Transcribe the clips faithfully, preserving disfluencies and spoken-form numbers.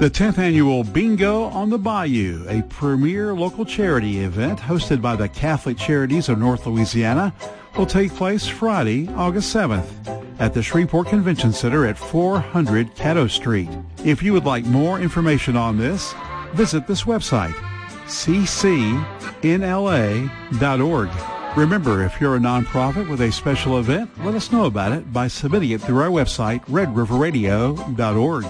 The tenth Annual Bingo on the Bayou, a premier local charity event hosted by the Catholic Charities of North Louisiana, will take place Friday, August seventh at the Shreveport Convention Center at four hundred Caddo Street. If you would like more information on this, visit this website, c c n l a dot org. Remember, if you're a nonprofit with a special event, let us know about it by submitting it through our website, red river radio dot org.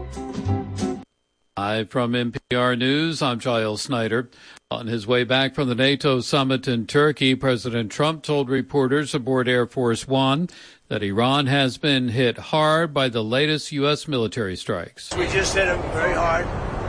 Live from N P R News, I'm Giles Snyder. On his way back from the NATO summit in Turkey, President Trump told reporters aboard Air Force One that Iran has been hit hard by the latest U S military strikes. We just hit them very hard,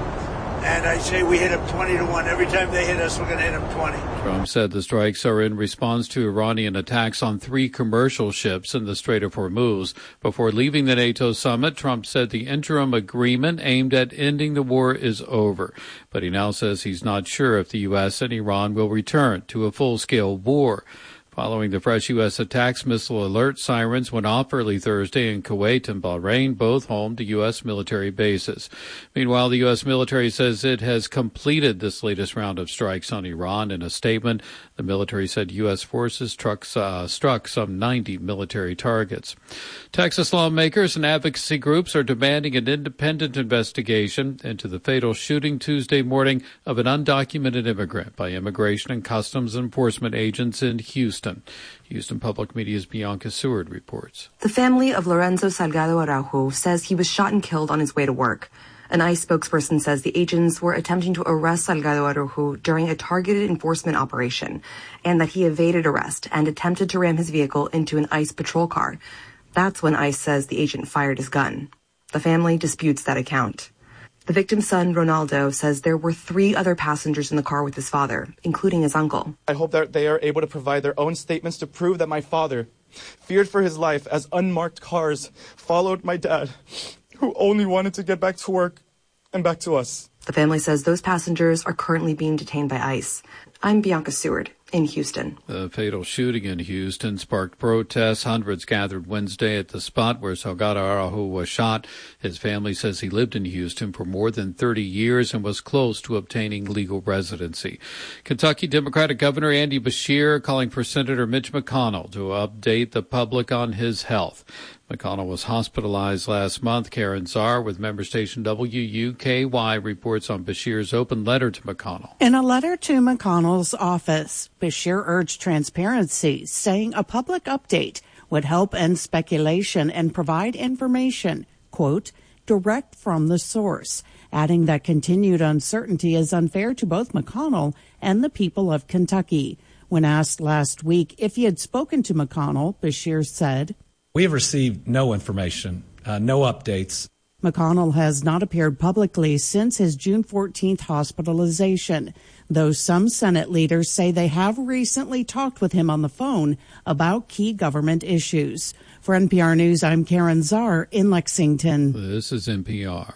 and I say we hit them twenty to one. Every time they hit us, we're going to hit them twenty. Trump said the strikes are in response to Iranian attacks on three commercial ships in the Strait of Hormuz. Before leaving the NATO summit, Trump said the interim agreement aimed at ending the war is over. But he now says he's not sure if the U S and Iran will return to a full-scale war. Following the fresh U S attacks, missile alert sirens went off early Thursday in Kuwait and Bahrain, both home to U S military bases. Meanwhile, the U S military says it has completed this latest round of strikes on Iran. In a statement, the military said U S forces struck, uh, struck some ninety military targets. Texas lawmakers and advocacy groups are demanding an independent investigation into the fatal shooting Tuesday morning of an undocumented immigrant by Immigration and Customs Enforcement agents in Houston. Houston Public Media's Bianca Seward reports. The family of Lorenzo Salgado Araujo says he was shot and killed on his way to work. An ICE spokesperson says the agents were attempting to arrest Salgado Araujo during a targeted enforcement operation, and that he evaded arrest and attempted to ram his vehicle into an ICE patrol car. That's when ICE says the agent fired his gun. The family disputes that account. The victim's son, Ronaldo, says there were three other passengers in the car with his father, including his uncle. I hope that they are able to provide their own statements to prove that my father, feared for his life as unmarked cars followed my dad, who only wanted to get back to work and back to us. The family says those passengers are currently being detained by ICE. I'm Bianca Seward in Houston. The fatal shooting in Houston sparked protests. Hundreds gathered Wednesday at the spot where Salgado Araujo was shot. His family says he lived in Houston for more than thirty years and was close to obtaining legal residency. Kentucky Democratic Governor Andy Beshear calling for Senator Mitch McConnell to update the public on his health. McConnell was hospitalized last month. Karen Czar with member station W U K Y reports on Beshear's open letter to McConnell. In a letter to McConnell's office, Beshear urged transparency, saying a public update would help end speculation and provide information, quote, direct from the source, adding that continued uncertainty is unfair to both McConnell and the people of Kentucky. When asked last week if he had spoken to McConnell, Beshear said, we have received no information, uh, no updates. McConnell has not appeared publicly since his June fourteenth hospitalization, though some Senate leaders say they have recently talked with him on the phone about key government issues. For N P R News, I'm Karen Czar in Lexington. This is N P R.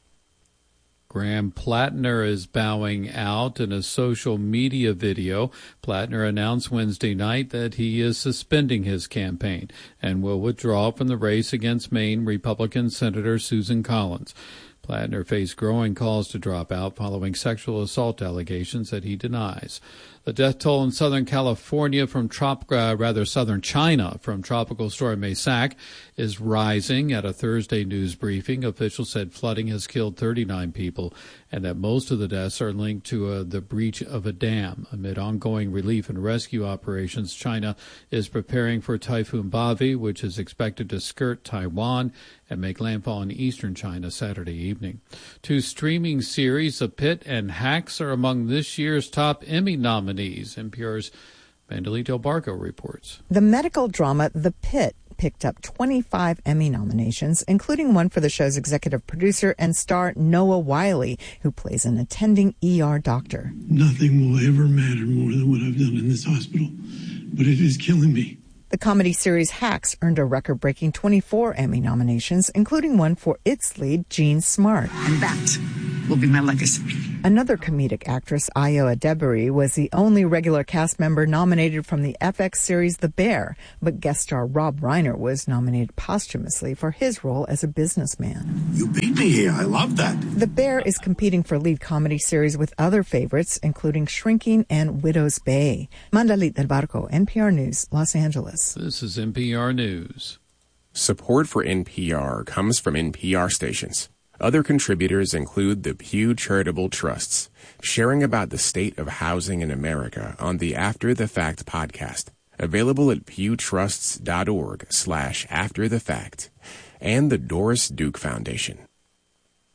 Graham Plattner is bowing out in a social media video. Plattner announced Wednesday night that he is suspending his campaign and will withdraw from the race against Maine Republican Senator Susan Collins. Plattner faced growing calls to drop out following sexual assault allegations that he denies. The death toll in Southern California from trop, uh, rather Southern China from Tropical Storm Maysak is rising. At a Thursday news briefing, officials said flooding has killed thirty-nine people and that most of the deaths are linked to uh, the breach of a dam. Amid ongoing relief and rescue operations, China is preparing for Typhoon Bavi, which is expected to skirt Taiwan and make landfall in eastern China Saturday evening. Two streaming series, The Pit and Hacks, are among this year's top Emmy nominees. N P R's Mandalee Del Barco reports. The medical drama The Pit picked up twenty-five Emmy nominations, including one for the show's executive producer and star Noah Wyle, who plays an attending E R doctor. Nothing will ever matter more than what I've done in this hospital, but it is killing me. The comedy series Hacks earned a record-breaking twenty-four Emmy nominations, including one for its lead, Jean Smart. And that will be my legacy. Another comedic actress, Ayo Edebiri, was the only regular cast member nominated from the F X series The Bear, but guest star Rob Reiner was nominated posthumously for his role as a businessman. You beat me here. I love that. The Bear is competing for lead comedy series with other favorites, including Shrinking and Widow's Bay. Mandalit del Barco, N P R News, Los Angeles. This is N P R News. Support for N P R comes from N P R stations. Other contributors include the Pew Charitable Trusts, sharing about the state of housing in America on the After the Fact podcast, available at pewtrusts.org slash after the fact, and the Doris Duke Foundation.